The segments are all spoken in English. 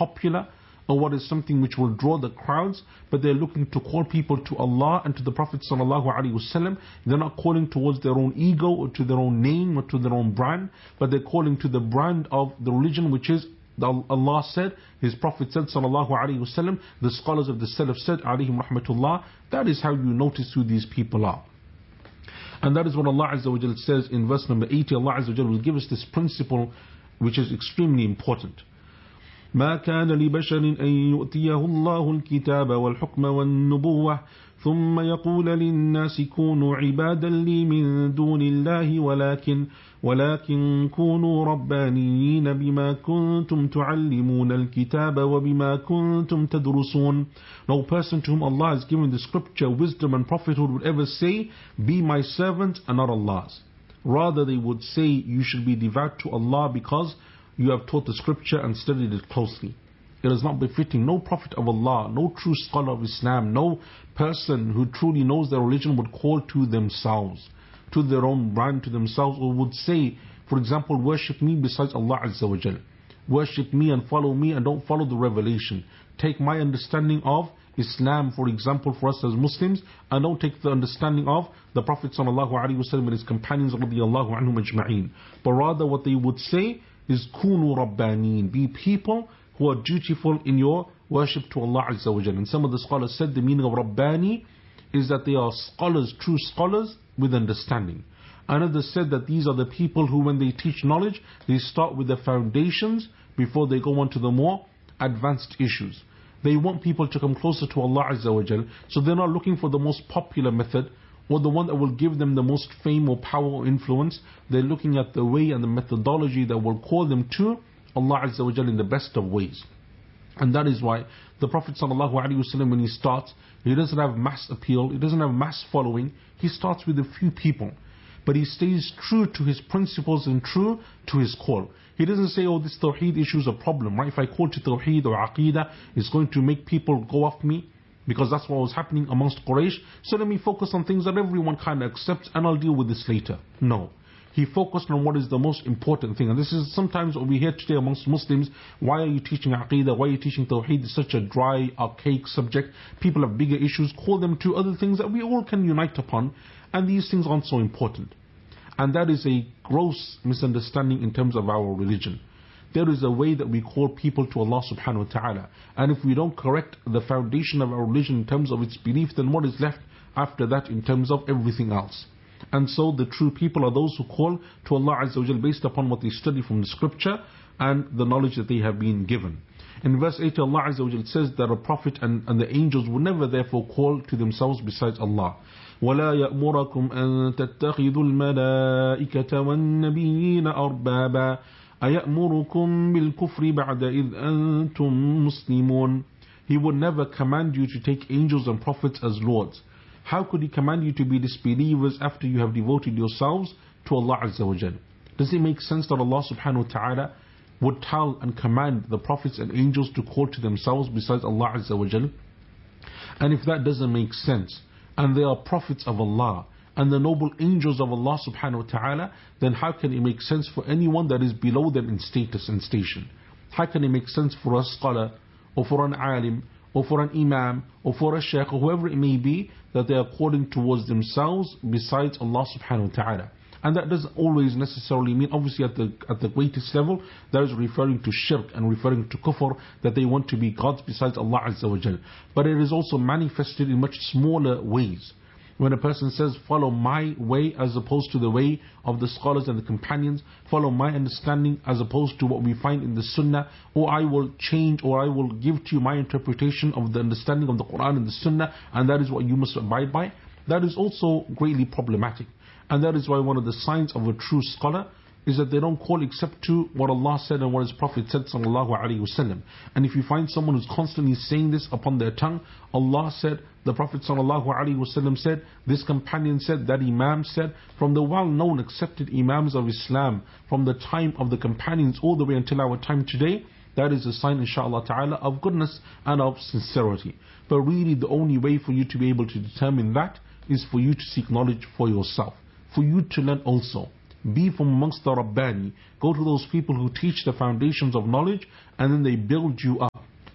popular or what is something which will draw the crowds, but they're looking to call people to Allah and to the Prophet ﷺ. They're not calling towards their own ego or to their own name or to their own brand, but they're calling to the brand of the religion which is Allah said, His Prophet said ﷺ, the scholars of the Salaf said alayhim rahmatullah. That is how you notice who these people are. And that is what Allah Azza wa Jal says in verse number 80. Allah Azza wa Jal will give us this principle which is extremely important. ما كان لبشر أن يؤتيه الله الكتاب والحكم والنبوة ثم يقول للناس كونوا عبادا لي من دون الله ولكن كونوا ربانيين بما كنتم تعلمون الكتاب وبما كنتم تدرسون. No person to whom Allah has given the scripture, wisdom and prophethood would ever say, be my servant and not Allah's. Rather they would say, you should be devout to Allah because you have taught the scripture and studied it closely. It is not befitting. No prophet of Allah, no true scholar of Islam, no person who truly knows their religion would call to themselves, to their own brand, to themselves, or would say, for example, worship me besides Allah Azza wa Jal. Worship me and don't follow the revelation. Take my understanding of Islam, for example, for us as Muslims, and don't take the understanding of the Prophet sallallahu alaihi wasallam and his companions radiyallahu anhum ajma'een. But rather what they would say is kunu rabbanin, be people who are dutiful in your worship to Allah Azza wa Jal. And some of the scholars said the meaning of Rabbani is that they are scholars, true scholars with understanding. Another said that these are the people who when they teach knowledge, they start with the foundations before they go on to the more advanced issues. They want people to come closer to Allah Azza wa Jal, so they're not looking for the most popular method or the one that will give them the most fame or power or influence. They're looking at the way and the methodology that will call them to Allah Azza wa Jal in the best of ways. And that is why the Prophet sallallahu alaihi wasallam, when he starts, he doesn't have mass appeal, he doesn't have mass following. He starts with a few people, but he stays true to his principles and true to his call. He doesn't say, oh, this Tawheed issue is a problem, right? If I call to Tawheed or Aqidah, it's going to make people go off me, because that's what was happening amongst Quraysh. So let me focus on things that everyone kind of accepts and I'll deal with this later. No. He focused on what is the most important thing. And this is sometimes what we hear today amongst Muslims. Why are you teaching Aqidah? Why are you teaching Tawheed? It's such a dry, archaic subject. People have bigger issues. Call them to other things that we all can unite upon. And these things aren't so important. And that is a gross misunderstanding in terms of our religion. There is a way that we call people to Allah subhanahu wa ta'ala. And if we don't correct the foundation of our religion in terms of its belief, then what is left after that in terms of everything else? And so the true people are those who call to Allah Azza wa Jal based upon what they study from the scripture and the knowledge that they have been given. In verse 80, Allah Azza wa Jal says that a prophet and the angels will never therefore call to themselves besides Allah. وَلَا يَأْمُرَكُمْ أَن تَتَّخِذُوا الْمَلَائِكَةَ وَالنَّبِيِّينَ أَرْبَابًا أَيَأْمُرُكُمْ بِالْكُفْرِ بَعْدَ إِذْ أَنْتُمْ مُسْلِمُونَ. He would never command you to take angels and prophets as lords. How could He command you to be disbelievers after you have devoted yourselves to Allah Azza wa Jal? Does it make sense that Allah subhanahu wa ta'ala would tell and command the prophets and angels to call to themselves besides Allah Azza wa Jal? And if that doesn't make sense, and they are prophets of Allah and the noble angels of Allah subhanahu wa ta'ala, then how can it make sense for anyone that is below them in status and station? How can it make sense for a scholar or for an alim or for an imam or for a sheikh or whoever it may be that they are calling towards themselves besides Allah subhanahu wa ta'ala? And that doesn't always necessarily mean, obviously at the greatest level, that is referring to shirk and referring to kufr, that they want to be gods besides Allah Azza wa Jal. But it is also manifested in much smaller ways. When a person says, follow my way as opposed to the way of the scholars and the companions, follow my understanding as opposed to what we find in the sunnah, or I will change or I will give to you my interpretation of the understanding of the Quran and the sunnah, and that is what you must abide by, that is also greatly problematic. And that is why one of the signs of a true scholar is that they don't call except to what Allah said and what His Prophet said sallallahu alaihi wasallam. And if you find someone who's constantly saying this upon their tongue, Allah said, the Prophet sallallahu alaihi wasallam said, this companion said, that Imam said, from the well-known accepted Imams of Islam, from the time of the companions all the way until our time today, that is a sign, inshaAllah ta'ala, of goodness and of sincerity. But really the only way for you to be able to determine that is for you to seek knowledge for yourself. For you to learn also. Be from amongst the Rabbani. Go to those people who teach the foundations of knowledge and then they build you up.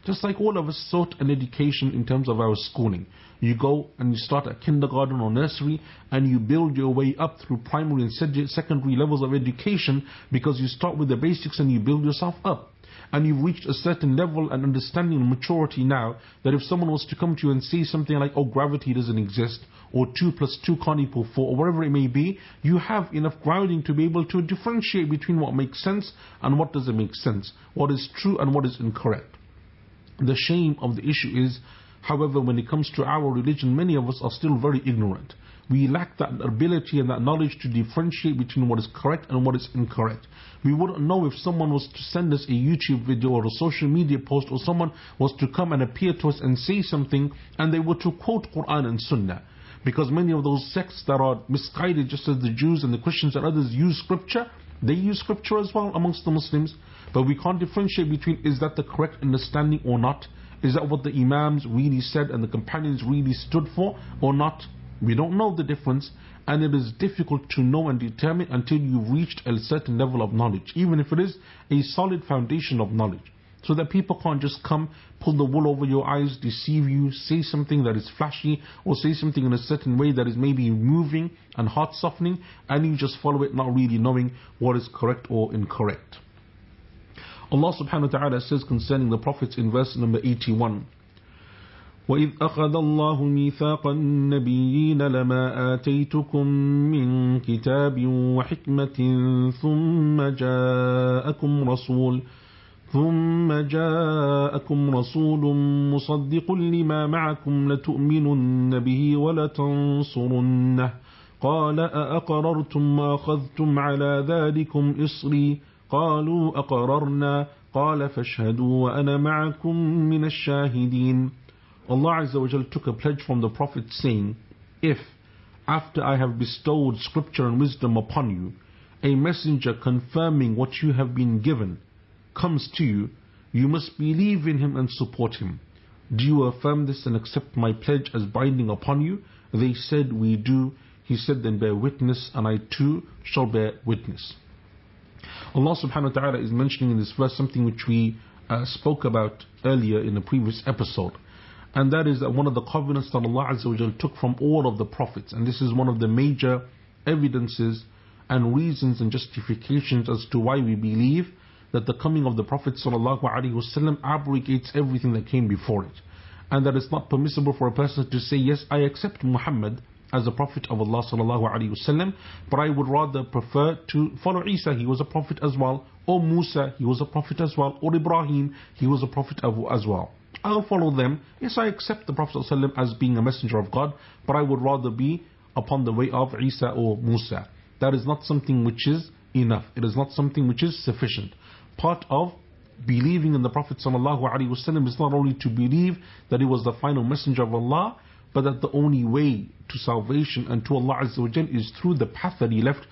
Just like all of us sought an education in terms of our schooling. You go and you start at kindergarten or nursery and you build your way up through primary and secondary levels of education, because you start with the basics and you build yourself up. And you've reached a certain level and understanding and maturity now that if someone was to come to you and say something like, oh, gravity doesn't exist, or 2 plus 2 can't equal 4, or whatever it may be, you have enough grounding to be able to differentiate between what makes sense and what doesn't make sense, what is true and what is incorrect. The shame of the issue is, however, when it comes to our religion, many of us are still very ignorant. We lack that ability and that knowledge to differentiate between what is correct and what is incorrect. We wouldn't know if someone was to send us a YouTube video or a social media post, or someone was to come and appear to us and say something and they were to quote Quran and Sunnah. Because many of those sects that are misguided, just as the Jews and the Christians and others use scripture, they use scripture as well amongst the Muslims. But we can't differentiate between, is that the correct understanding or not? Is that what the Imams really said and the companions really stood for or not? We don't know the difference, and it is difficult to know and determine until you've reached a certain level of knowledge, even if it is a solid foundation of knowledge. So that people can't just come, pull the wool over your eyes, deceive you, say something that is flashy, or say something in a certain way that is maybe moving and heart softening, and you just follow it not really knowing what is correct or incorrect. Allah subhanahu wa ta'ala says concerning the prophets in verse number 81, وَإِذْ أَخَذَ اللَّهُ مِيثَاقَ النَّبِيِّينَ لَمَا آتَيْتُكُم مِّن كِتَابٍ وَحِكْمَةٍ ثُمَّ جاءكم رسول مصدق لما معكم لتؤمنن به ولتنصرنه قال أأقررتم وأخذتم على ذلكم إصري قالوا أقررنا قال فاشهدوا وأنا معكم من الشاهدين. Allah Azza wa Jal took a pledge from the Prophet saying, if, after I have bestowed scripture and wisdom upon you, a messenger confirming what you have been given comes to you, you must believe in him and support him. Do you affirm this and accept my pledge as binding upon you? They said, we do. He said, then bear witness, and I too shall bear witness. Allah subhanahu wa ta'ala is mentioning in this verse something which we spoke about earlier in the previous episode. And that is that one of the covenants that Allah Azza wa Jal took from all of the prophets, and this is one of the major evidences and reasons and justifications as to why we believe that the coming of the Prophet sallallahu alaihi wasallam abrogates everything that came before it, and that it's not permissible for a person to say, yes, I accept Muhammad as a prophet of Allah sallallahu alaihi wasallam, but I would rather prefer to follow Isa, he was a prophet as well, or Musa, he was a prophet as well, or Ibrahim, he was a prophet as well. I'll follow them. Yes, I accept the Prophet ﷺ as being a messenger of God, but I would rather be upon the way of Isa or Musa. That is not something which is enough. It is not something which is sufficient. Part of believing in the Prophet ﷺ is not only to believe that he was the final messenger of Allah, but that the only way to salvation and to Allah Azza wa Jal is through the path that he left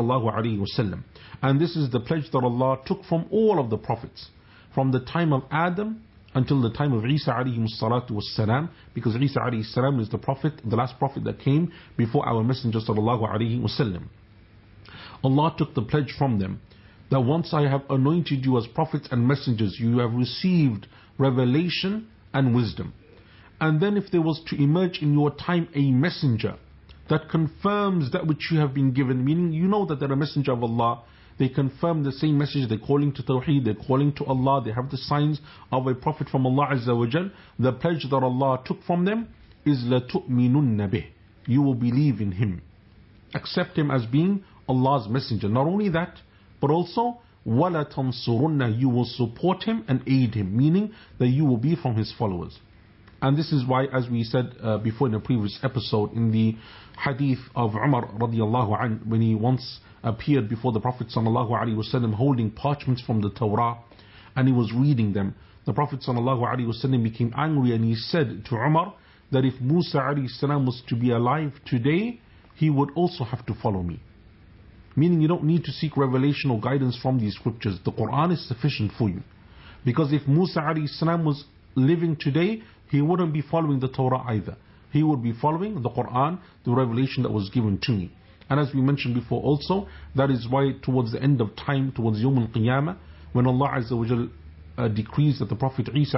ﷺ. And this is the pledge that Allah took from all of the prophets, from the time of Adam until the time of Isa alayhi salatu wassalam, because Isa alayhi salam is the prophet, the last prophet that came before our messenger sallallahu alayhi wasallam. Allah took the pledge from them that once I have anointed you as prophets and messengers, you have received revelation and wisdom. And then if there was to emerge in your time a messenger that confirms that which you have been given, meaning you know that they're a messenger of Allah, they confirm the same message, they're calling to Tawheed, they're calling to Allah, they have the signs of a prophet from Allah Azza wa Jal, the pledge that Allah took from them is لَتُؤْمِنُنَّ بِهِ, you will believe in him, accept him as being Allah's messenger. Not only that, but also وَلَتَنْصُرُنَّ, you will support him and aid him, meaning that you will be from his followers. And this is why, as we said before in a previous episode, in the hadith of Umar radiallahu anh, when he once appeared before the Prophet sallallahu alaihi wasallam holding parchments from the Torah, and he was reading them, the Prophet sallallahu alaihi wasallam became angry, and he said to Umar that if Musa alayhi salam was to be alive today, he would also have to follow me. Meaning you don't need to seek revelation or guidance from these scriptures. The Quran is sufficient for you. Because if Musa alayhi salam was living today, he wouldn't be following the Torah either. He would be following the Quran, the revelation that was given to me. And as we mentioned before also, that is why towards the end of time, towards Yawm al-Qiyamah, when Allah Azza wa Jal decrees that the Prophet Isa